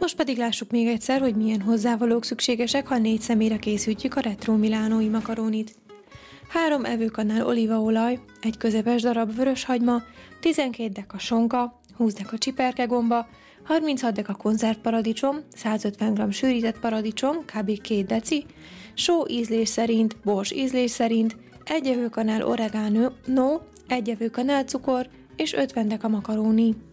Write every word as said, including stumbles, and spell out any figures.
Most pedig lássuk még egyszer, hogy milyen hozzávalók szükségesek, ha négy személyre készítjük a retro milánói makarónit. három evőkanál olívaolaj, egy közepes darab vöröshagyma, tizenkét deka sonka, húsz deka csiperkegomba, harminchat deka konzervparadicsom, százötven gramm sűrített paradicsom, kb. két deci, só ízlés szerint, bors ízlés szerint, egy evőkanál oregano, egy evőkanál cukor és ötven deka makaróni.